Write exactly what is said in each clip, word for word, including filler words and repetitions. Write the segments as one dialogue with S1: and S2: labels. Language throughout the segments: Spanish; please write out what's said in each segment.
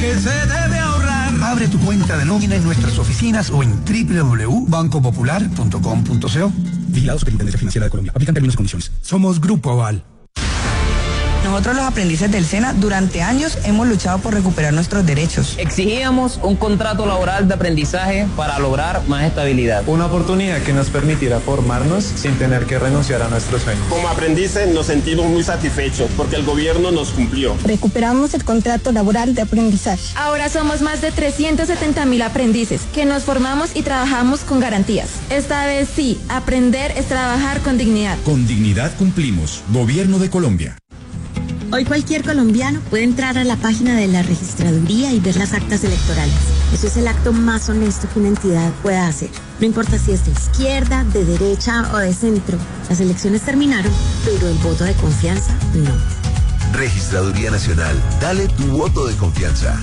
S1: que se debe ahorrar.
S2: Abre tu cuenta de nómina en nuestras oficinas o en doble u doble u doble u punto banco popular punto com punto co.
S3: Vigilado Superintendencia Financiera de Colombia. Aplican términos y condiciones.
S2: Somos Grupo Aval.
S4: Nosotros los aprendices del SENA durante años hemos luchado por recuperar nuestros derechos.
S5: Exigíamos un contrato laboral de aprendizaje para lograr más estabilidad.
S6: Una oportunidad que nos permitiera formarnos sin tener que renunciar a nuestros sueños.
S7: Como aprendices nos sentimos muy satisfechos porque el gobierno nos cumplió.
S8: Recuperamos el contrato laboral de aprendizaje.
S9: Ahora somos más de trescientos setenta mil aprendices que nos formamos y trabajamos con garantías. Esta vez sí, aprender es trabajar con dignidad.
S10: Con dignidad cumplimos. Gobierno de Colombia.
S11: Hoy cualquier colombiano puede entrar a la página de la registraduría y ver las actas electorales. Eso es el acto más honesto que una entidad pueda hacer. No importa si es de izquierda, de derecha o de centro. Las elecciones terminaron, pero el voto de confianza no.
S12: Registraduría Nacional. Dale tu voto de confianza.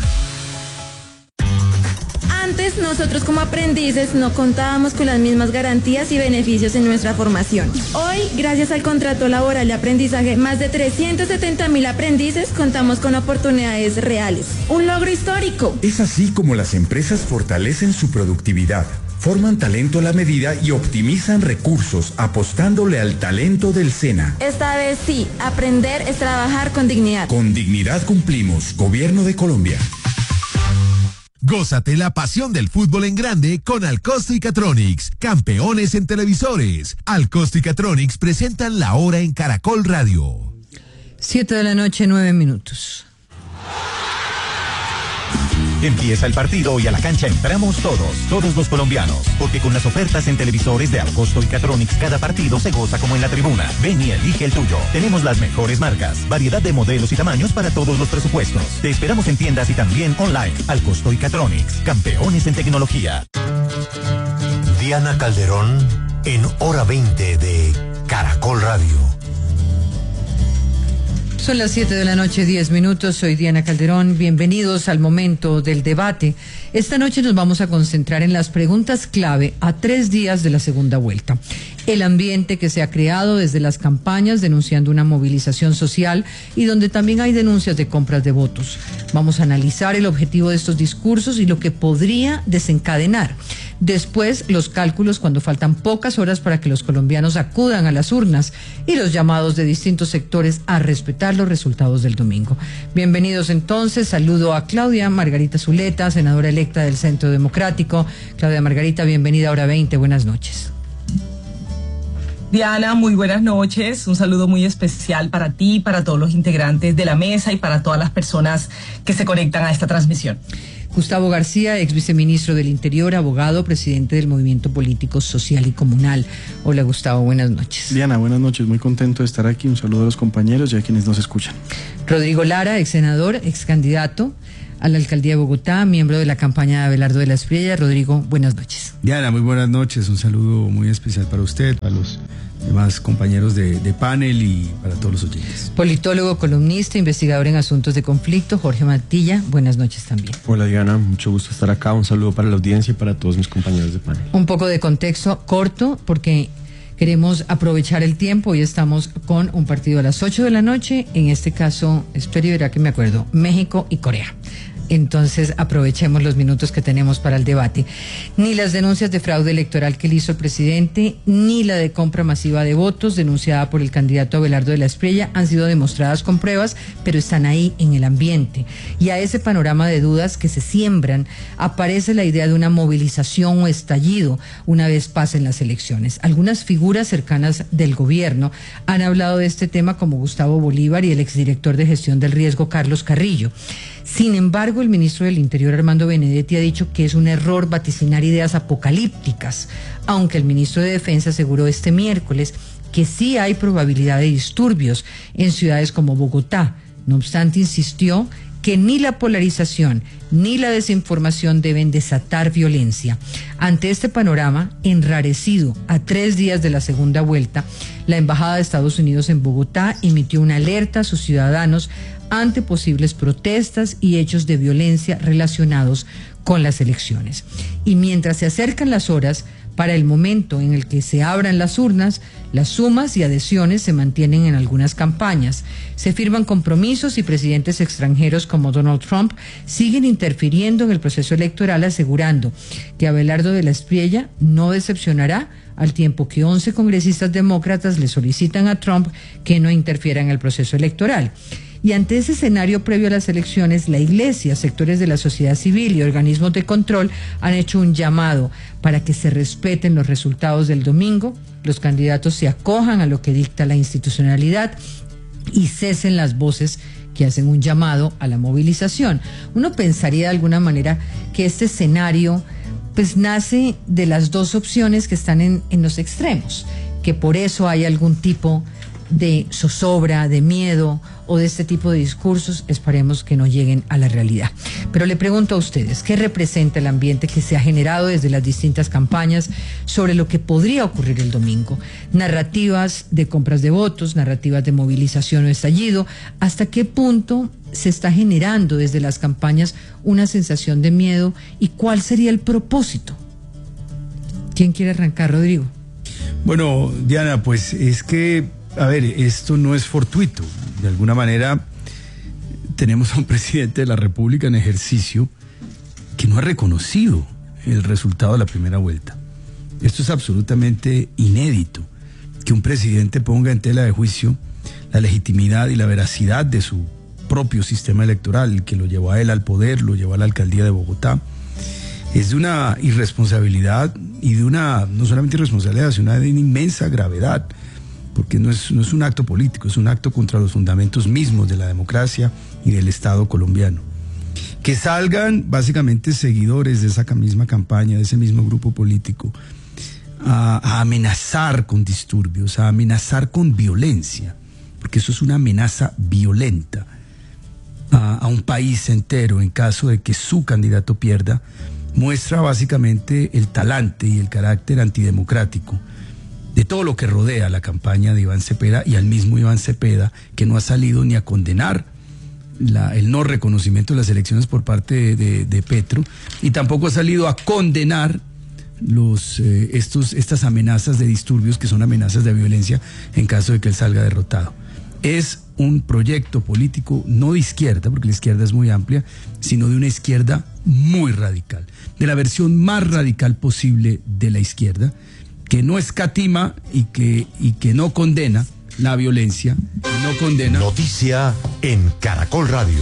S9: Antes, nosotros como aprendices no contábamos con las mismas garantías y beneficios en nuestra formación. Hoy, gracias al contrato laboral de aprendizaje, más de trescientos setenta mil aprendices contamos con oportunidades reales. Un logro histórico.
S10: Es así como las empresas fortalecen su productividad, forman talento a la medida y optimizan recursos apostándole al talento del SENA.
S9: Esta vez sí, aprender es trabajar con dignidad.
S10: Con dignidad cumplimos. Gobierno de Colombia.
S13: Gózate la pasión del fútbol en grande con Alcosto y Catronics, campeones en televisores. Alcosto y Catronics presentan La Hora en Caracol Radio.
S14: Siete de la noche, nueve minutos.
S15: Empieza el partido y a la cancha entramos todos, todos los colombianos, porque con las ofertas en televisores de Alcosto y Catronics cada partido se goza como en la tribuna. Ven y elige el tuyo. Tenemos las mejores marcas, variedad de modelos y tamaños para todos los presupuestos. Te esperamos en tiendas y también online. Alcosto y Catronics, campeones en tecnología.
S12: Diana Calderón en Hora veinte de Caracol Radio.
S14: Son las siete de la noche, diez minutos. Soy Diana Calderón. Bienvenidos al momento del debate. Esta noche nos vamos a concentrar en las preguntas clave a tres días de la segunda vuelta. El ambiente que se ha creado desde las campañas denunciando una movilización social y donde también hay denuncias de compras de votos. Vamos a analizar el objetivo de estos discursos y lo que podría desencadenar. Después, los cálculos cuando faltan pocas horas para que los colombianos acudan a las urnas y los llamados de distintos sectores a respetar los resultados del domingo. Bienvenidos entonces. Saludo a Claudia Margarita Zuleta, senadora electa del Centro Democrático. Claudia Margarita, bienvenida a Hora veinte. Buenas noches.
S16: Diana, muy buenas noches. Un saludo muy especial para ti, para todos los integrantes de la mesa y para todas las personas que se conectan a esta transmisión.
S14: Gustavo García, ex viceministro del Interior, abogado, presidente del Movimiento Político Social y Comunal. Hola Gustavo, buenas noches.
S17: Diana, buenas noches, muy contento de estar aquí. Un saludo a los compañeros y a quienes nos escuchan.
S14: Rodrigo Lara, ex senador, ex candidato a la alcaldía de Bogotá, miembro de la campaña de Abelardo de la Espriella. Rodrigo, buenas noches.
S18: Diana, muy buenas noches, un saludo muy especial para usted, para los demás compañeros de, de panel y para todos los oyentes.
S14: Politólogo, columnista, investigador en asuntos de conflicto, Jorge Matilla, buenas noches también.
S19: Hola Diana, mucho gusto estar acá, un saludo para la audiencia y para todos mis compañeros de panel.
S14: Un poco de contexto corto porque queremos aprovechar el tiempo. Hoy estamos con un partido a las ocho de la noche, en este caso, espero y verá que me acuerdo, México y Corea. Entonces aprovechemos los minutos que tenemos para el debate. Ni las denuncias de fraude electoral que le hizo el presidente, ni la de compra masiva de votos denunciada por el candidato Abelardo de la Espriella han sido demostradas con pruebas, pero están ahí en el ambiente. Y a ese panorama de dudas que se siembran, aparece la idea de una movilización o estallido una vez pasen las elecciones. Algunas figuras cercanas del gobierno han hablado de este tema, como Gustavo Bolívar y el exdirector de gestión del riesgo Carlos Carrillo. Sin embargo, el ministro del Interior, Armando Benedetti, ha dicho que es un error vaticinar ideas apocalípticas, aunque el ministro de Defensa aseguró este miércoles que sí hay probabilidad de disturbios en ciudades como Bogotá. No obstante, insistió que ni la polarización ni la desinformación deben desatar violencia. Ante este panorama, enrarecido a tres días de la segunda vuelta, la Embajada de Estados Unidos en Bogotá emitió una alerta a sus ciudadanos ante posibles protestas y hechos de violencia relacionados con las elecciones. Y mientras se acercan las horas Para el momento en el que se abran las urnas, las sumas y adhesiones se mantienen en algunas campañas. Se firman compromisos y presidentes extranjeros como Donald Trump siguen interfiriendo en el proceso electoral, asegurando que Abelardo de la Espriella no decepcionará, al tiempo que once congresistas demócratas le solicitan a Trump que no interfiera en el proceso electoral. Y ante ese escenario previo a las elecciones, la Iglesia, sectores de la sociedad civil y organismos de control han hecho un llamado para que se respeten los resultados del domingo, los candidatos se acojan a lo que dicta la institucionalidad y cesen las voces que hacen un llamado a la movilización. Uno pensaría de alguna manera que este escenario pues nace de las dos opciones que están en, en los extremos, que por eso hay algún tipo de zozobra, de miedo o de este tipo de discursos. Esperemos que no lleguen a la realidad. Pero le pregunto a ustedes, ¿qué representa el ambiente que se ha generado desde las distintas campañas sobre lo que podría ocurrir el domingo? Narrativas de compras de votos, narrativas de movilización o estallido. ¿Hasta qué punto se está generando desde las campañas una sensación de miedo y cuál sería el propósito? ¿Quién quiere arrancar, Rodrigo?
S18: Bueno, Diana, pues es que a ver, esto no es fortuito. De alguna manera tenemos a un presidente de la República en ejercicio que no ha reconocido el resultado de la primera vuelta. Esto es absolutamente inédito, que un presidente ponga en tela de juicio la legitimidad y la veracidad de su propio sistema electoral, que lo llevó a él al poder, lo llevó a la alcaldía de Bogotá. Es de una irresponsabilidad y de una, no solamente irresponsabilidad, sino de una inmensa gravedad, porque no es, no es un acto político, es un acto contra los fundamentos mismos de la democracia y del Estado colombiano. Que salgan básicamente seguidores de esa misma campaña, de ese mismo grupo político, a, a amenazar con disturbios, a amenazar con violencia, porque eso es una amenaza violenta a, a un país entero en caso de que su candidato pierda, muestra básicamente el talante y el carácter antidemocrático de todo lo que rodea la campaña de Iván Cepeda y al mismo Iván Cepeda, que no ha salido ni a condenar la, el no reconocimiento de las elecciones por parte de, de, de Petro, y tampoco ha salido a condenar los, eh, estos, estas amenazas de disturbios, que son amenazas de violencia en caso de que él salga derrotado. Es un proyecto político no de izquierda, porque la izquierda es muy amplia, sino de una izquierda muy radical, de la versión más radical posible de la izquierda, que no escatima y que, y que no condena la violencia, no condena...
S15: Noticia en Caracol Radio.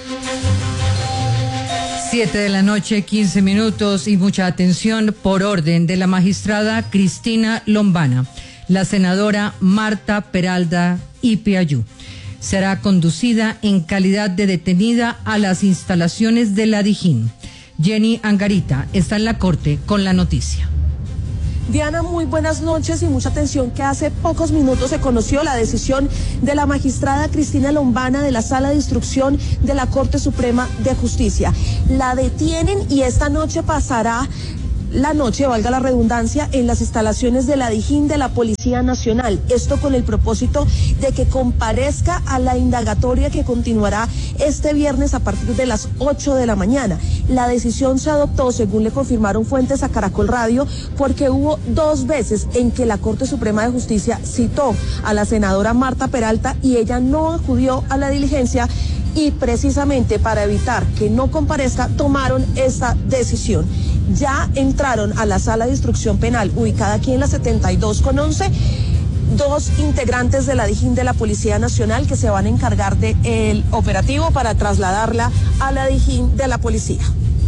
S14: Siete de la noche, quince minutos, y mucha atención por orden de la magistrada Cristina Lombana. La senadora Marta Peralta Ipiayú será conducida en calidad de detenida a las instalaciones de la Dijín. Jenny Angarita está en la corte con la noticia.
S1: Diana, muy buenas noches y mucha atención, que hace pocos minutos se conoció la decisión de la magistrada Cristina Lombana de la Sala de Instrucción de la Corte Suprema de Justicia. La detienen y esta noche pasará la noche, valga la redundancia, en las instalaciones de la Dijín de la Policía Nacional. Esto con el propósito de que comparezca a la indagatoria que continuará este viernes a partir de las ocho de la mañana. La decisión se adoptó, según le confirmaron fuentes a Caracol Radio, porque hubo dos veces en que la Corte Suprema de Justicia citó a la senadora Marta Peralta y ella no acudió a la diligencia, y precisamente para evitar que no comparezca tomaron esta decisión. Ya entraron a la Sala de Instrucción Penal, ubicada aquí en la setenta y dos con once, dos integrantes de la Dijín de la Policía Nacional que se van a encargar del operativo para trasladarla a la Dijín de la Policía.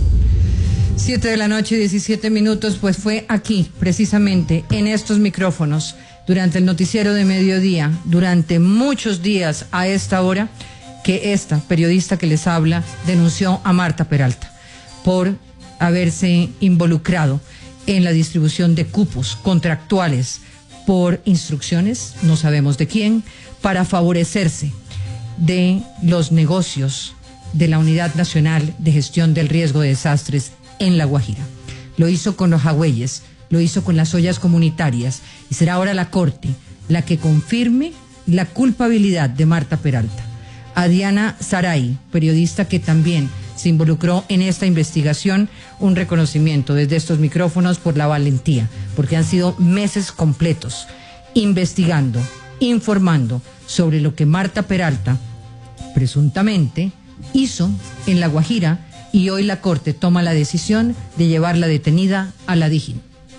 S14: Siete de la noche, diecisiete minutos, pues fue aquí, precisamente, en estos micrófonos, durante el noticiero de mediodía, durante muchos días a esta hora, que esta periodista que les habla denunció a Marta Peralta por haberse involucrado en la distribución de cupos contractuales por instrucciones, no sabemos de quién, para favorecerse de los negocios de la Unidad Nacional de Gestión del Riesgo de Desastres en La Guajira. Lo hizo con los jagüeyes, lo hizo con las ollas comunitarias, y será ahora la Corte la que confirme la culpabilidad de Marta Peralta. A Diana Saray, periodista que también se involucró en esta investigación. Un reconocimiento desde estos micrófonos por la valentía, porque han sido meses completos investigando, informando sobre lo que Marta Peralta presuntamente hizo en La Guajira, y hoy la Corte toma la decisión de llevarla detenida a la Dijín.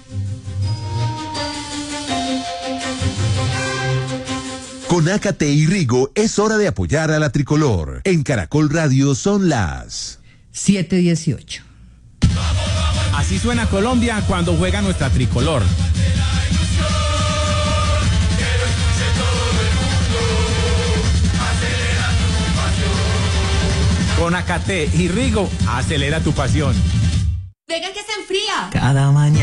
S13: Con Ácate y Rigo es hora de apoyar a la tricolor. En Caracol Radio son las
S14: siete dieciocho.
S20: Así suena Colombia cuando juega nuestra tricolor. Con Ácate y Rigo, acelera tu pasión.
S21: Venga que se enfría.
S22: Cada mañana.